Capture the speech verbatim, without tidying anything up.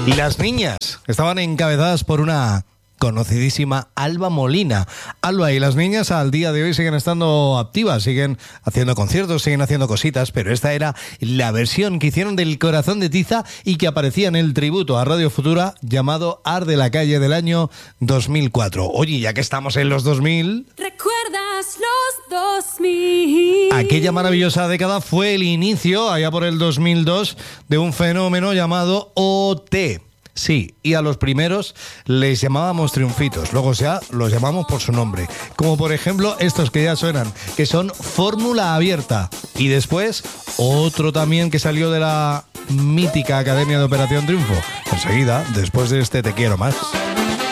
Las niñas estaban encabezadas por una conocidísima Alba Molina. Alba y las niñas al día de hoy siguen estando activas, siguen haciendo conciertos, siguen haciendo cositas, pero esta era la versión que hicieron del Corazón de Tiza y que aparecía en el tributo a Radio Futura llamado Arde la Calle del año dos mil cuatro. Oye, ya que estamos en los dos mil... ¿Recuerdas los dos mil? Aquella maravillosa década fue el inicio, allá por el dos mil dos, de un fenómeno llamado O T. Sí, y a los primeros les llamábamos triunfitos, luego ya los llamamos por su nombre, como por ejemplo estos que ya suenan, que son Fórmula Abierta, y después otro también que salió de la mítica Academia de Operación Triunfo. Enseguida, después de este Te Quiero Más.